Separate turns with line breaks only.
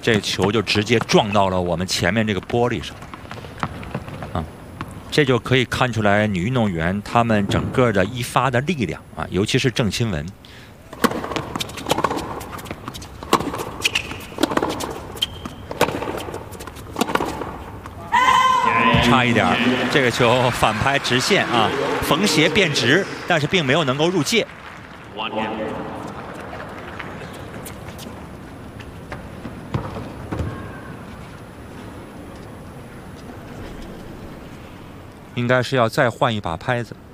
这球就直接撞到了我们前面这个玻璃上。啊，这就可以看出来女运动员她们整个的一发的力量啊，尤其是郑钦文。 差一点，这个球反拍直线啊，缝鞋变直，但是并没有能够入界。应该是要再换一把拍子。